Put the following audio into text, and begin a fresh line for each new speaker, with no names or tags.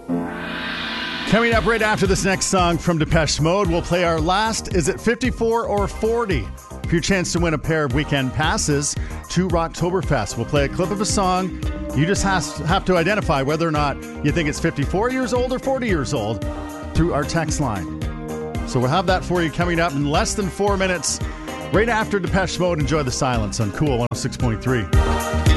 Coming up right after this next song from Depeche Mode, we'll play our last Is It 54 or 40? For your chance to win a pair of weekend passes to Rocktoberfest. We'll play a clip of a song. You just have to identify whether or not you think it's 54 years old or 40 years old through our text line. So we'll have that for you coming up in less than 4 minutes. Right after Depeche Mode, enjoy the silence on Cool 106.3.